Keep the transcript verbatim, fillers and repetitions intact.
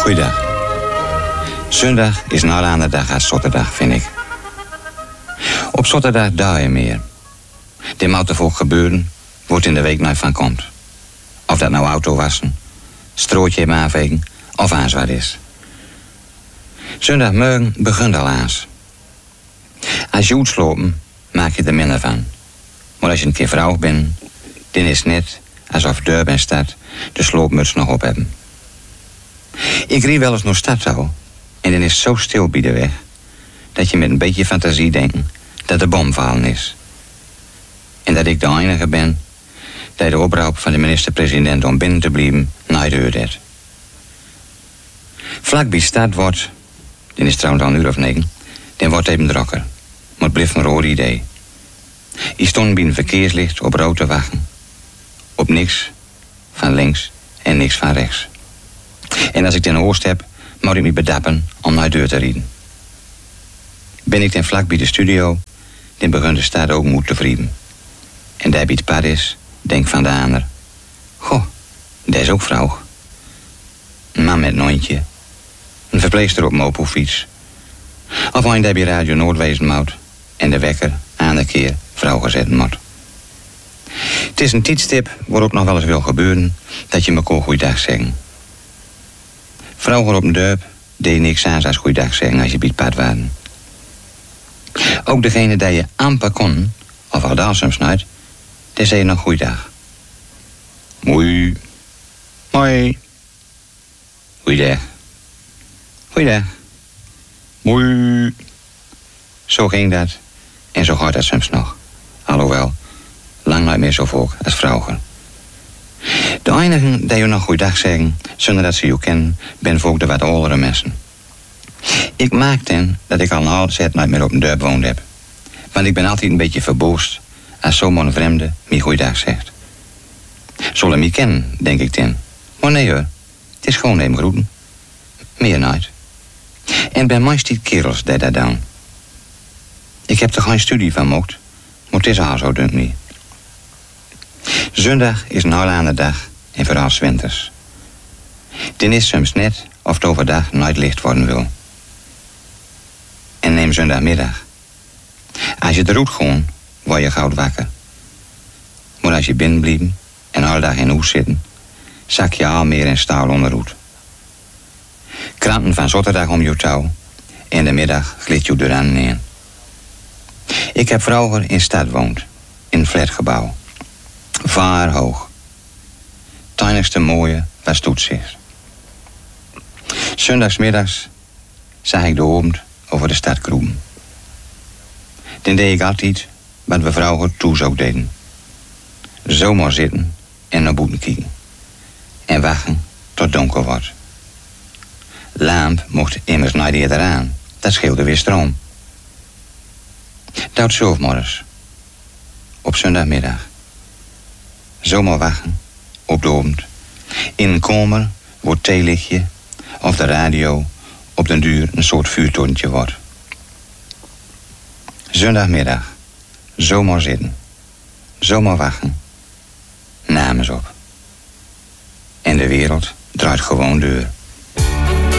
Goeiedag. Zondag is een andere dag als zaterdag, vind ik. Op zaterdag daar je meer. Dit moet er voor gebeuren, wordt in de week nooit van komt. Of dat nou auto wassen, strootje hem aanvegen of aans wat is. Zondagmorgen begint al aans. Als je uitslopen, maak je er minder van. Maar als je een keer vrouw bent, dan is het net alsof deur en stad de sloopmuts nog op hebben. Ik rijd wel eens naar stadtouw en dan is het zo stil bij de weg dat je met een beetje fantasie denkt dat de bom vallen is. En dat ik de enige ben die de oproep van de minister-president om binnen te blijven nooit gehoord heeft. Vlak bij stad wordt, dan is het trouwens al een uur of negen, dan wordt het even drokker. Maar het blijft een rood idee. Ik stond bij een verkeerslicht op rood te wachten. Op niks van links en niks van rechts. En als ik ten oost heb, moet ik me bedappen om naar de deur te rijden. Ben ik ten vlak bij de studio, dan begint de stad ook moed te vrienden. En daar bij het pad is, denk van de ander. Goh, dat is ook vrouw. Een man met een hondje. Een verpleegster op een mopofiets. Of een die bij Radio Noord wezen moet en de wekker aan de keer vrouw gezet moet. Het is een tijdstip waarop nog wel eens wil gebeuren dat je mekaar goeiedag zeggen. Vroeger op een dorp deed je niks aan als goeiedag zeggen als je bij het pad waren. Ook degene die je amper kon, of al dan soms nooit, die zei je nog goeiedag. Mooi. Mooi. Goeiedag. Goeiedag. Mooi. Zo ging dat. En zo gaat dat soms nog. Alhoewel, lang nooit meer zo volk als vroeger. De enigen die je nog goeiedag zeggen, zonder dat ze je kennen, ben ook de wat oudere mensen. Ik maak ten dat ik al een half zet nooit meer op een dorp woond heb. Want ik ben altijd een beetje verboosd als zo'n vreemde mij goeiedag zegt. Zullen mij kennen, denk ik ten. Maar nee hoor, het is gewoon even groeten. Meer nooit. En ben meest die kerels die dat doen. Ik heb er geen studie van mocht, maar het is al zo, dunkt me. Zondag is een Hollander dag en vooral 's winters. Dan is soms net of het overdag nooit licht worden wil. En neem zondagmiddag. Als je eruit gewoon, word je gauw wakker. Maar als je binnen blijft en alle dag in huis zitten, zak je al meer in staal onderhoed. Kranten van zaterdag om je touw en de middag glit je eraan neer. Ik heb vroeger in stad woond, in een flatgebouw. Vaar hoog. Het enigste mooie was toezicht. Zondagsmiddags zag ik de hond over de stad kroepen. Dan deed ik altijd wat we vroeger toes ook deden. Zomaar zitten en naar buiten kijken. En wachten tot het donker wordt. Lamp mocht immers nooit eerder aan. Dat scheelde weer stroom. Dat zelf morgens. Op zondagmiddag. Zomaar wachten op de avond. In een kamer wordt theelichtje of de radio op den duur een soort vuurtorentje wordt. Zondagmiddag. Zomaar zitten. Zomaar wachten. Namens op. En de wereld draait gewoon deur.